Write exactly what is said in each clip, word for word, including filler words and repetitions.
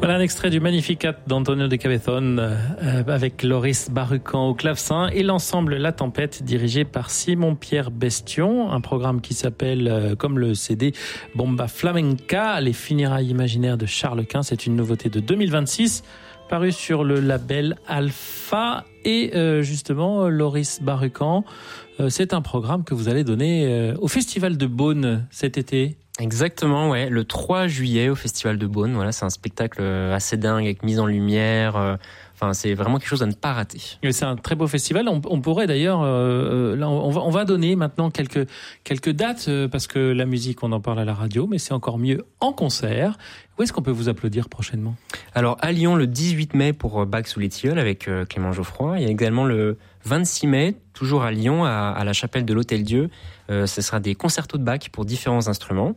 Voilà un extrait du Magnificat d'Antonio de Cabezón euh, avec Loris Barucan au clavecin et l'ensemble La Tempête dirigé par Simon-Pierre Bestion. Un programme qui s'appelle, euh, comme le C D, Bomba Flamenca, les funérailles imaginaires de Charles Quint. C'est une nouveauté de deux mille vingt-six, parue sur le label Alpha. Et euh, justement, Loris Barucan, euh, c'est un programme que vous allez donner euh, au Festival de Beaune cet été. Exactement, ouais, le trois juillet au Festival de Beaune. Voilà, c'est un spectacle assez dingue avec mise en lumière. Euh, enfin, c'est vraiment quelque chose à ne pas rater. Et c'est un très beau festival. On, on pourrait d'ailleurs, euh, là, on va, on va donner maintenant quelques quelques dates euh, parce que la musique, on en parle à la radio, mais c'est encore mieux en concert. Où est-ce qu'on peut vous applaudir prochainement ? Alors à Lyon le dix-huit mai pour Bach sous les tilleuls avec euh, Clément Geoffroy. Il y a également le vingt-six mai, toujours à Lyon, à, à la chapelle de l'Hôtel-Dieu. Euh, ce sera des concertos de Bach pour différents instruments.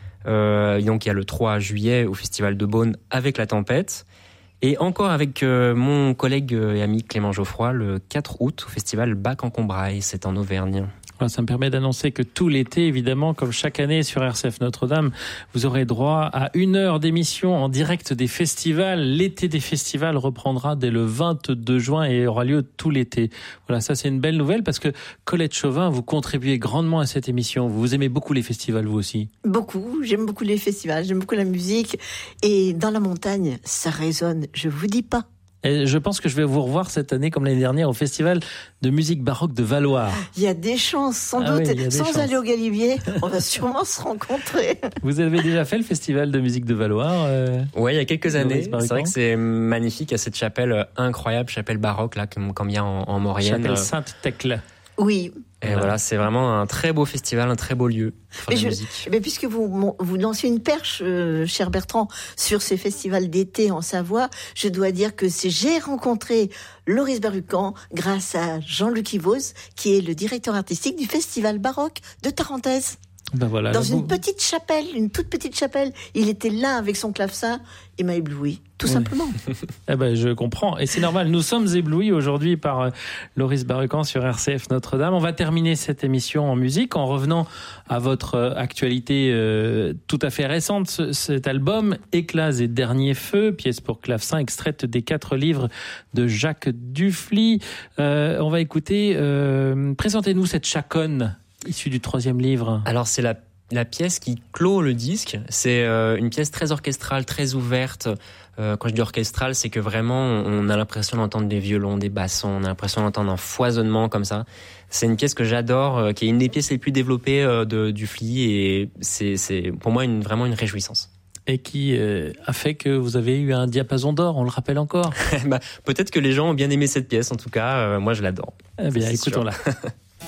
Euh, donc il y a le trois juillet au Festival de Beaune avec La Tempête. Et encore avec euh, mon collègue et ami Clément Geoffroy le quatre août au Festival Bach en Combrailles, c'est en Auvergne. Voilà, ça me permet d'annoncer que tout l'été, évidemment, comme chaque année sur R C F Notre-Dame, vous aurez droit à une heure d'émission en direct des festivals. L'été des festivals reprendra dès le vingt-deux juin et aura lieu tout l'été. Voilà, ça c'est une belle nouvelle parce que Colette Chauvin, vous contribuez grandement à cette émission. Vous aimez beaucoup les festivals, vous aussi ? Beaucoup, j'aime beaucoup les festivals, j'aime beaucoup la musique. Et dans la montagne, ça résonne, je vous dis pas. Et je pense que je vais vous revoir cette année, comme l'année dernière, au Festival de musique baroque de Valloire. Il y a des chances, sans ah doute. Oui, sans chances. aller au Galibier, on va sûrement se rencontrer. Vous avez déjà fait le Festival de musique de Valloire euh, Ouais, il y a quelques années. C'est vrai que c'est magnifique. Il y a cette chapelle incroyable, chapelle baroque, là, comme, comme il y a en, en Maurienne. Chapelle Sainte-Thècle. Oui. Et voilà. voilà, c'est vraiment un très beau festival, un très beau lieu pour mais la je, musique. Mais puisque vous, vous lancez une perche, euh, cher Bertrand, sur ces festivals d'été en Savoie, je dois dire que c'est, j'ai rencontré Loris Barucan grâce à Jean-Luc Ivos, qui est le directeur artistique du Festival baroque de Tarentaise. Ben voilà, dans là, une vous... petite chapelle, une toute petite chapelle. Il était là avec son clavecin, il m'a ébloui, tout oui. simplement. eh ben, je comprends. Et c'est normal, nous sommes éblouis aujourd'hui par euh, Loris Barucan sur R C F Notre-Dame. On va terminer cette émission en musique en revenant à votre euh, actualité euh, tout à fait récente. Ce, cet album, Éclats et derniers feux, pièce pour clavecin, extraite des quatre livres de Jacques Dufly. Euh, on va écouter, euh, présentez-nous cette chaconne issu du troisième livre. Alors c'est la, la pièce qui clôt le disque. C'est euh, une pièce très orchestrale, très ouverte. Euh, quand je dis orchestrale, c'est que vraiment on a l'impression d'entendre des violons, des bassons, on a l'impression d'entendre un foisonnement comme ça. C'est une pièce que j'adore, euh, qui est une des pièces les plus développées euh, de Dufly et c'est, c'est pour moi une, vraiment une réjouissance. Et qui euh, a fait que vous avez eu un diapason d'or, on le rappelle encore. bah, peut-être que les gens ont bien aimé cette pièce, en tout cas, euh, moi je l'adore. Eh bien, écoutons-la.